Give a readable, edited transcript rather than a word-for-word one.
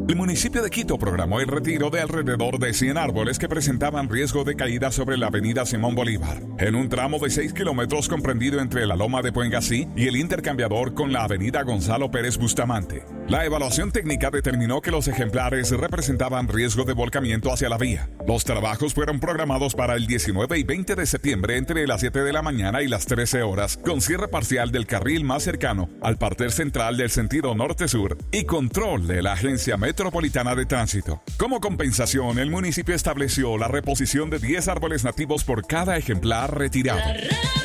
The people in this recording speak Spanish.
El municipio de Quito programó el retiro de alrededor de 100 árboles que presentaban riesgo de caída sobre la avenida Simón Bolívar, en un tramo de 6 kilómetros comprendido entre la loma de Puengasí y el intercambiador con la avenida Gonzalo Pérez Bustamante. La evaluación técnica determinó que los ejemplares representaban riesgo de volcamiento hacia la vía. Los trabajos fueron programados para el 19 y 20 de septiembre entre las 7 de la mañana y las 13 horas, con cierre parcial del carril más cercano al parter central del sentido norte-sur y control de la Agencia Metropolitana de Tránsito. Como compensación, el municipio estableció la reposición de 10 árboles nativos por cada ejemplar retirado.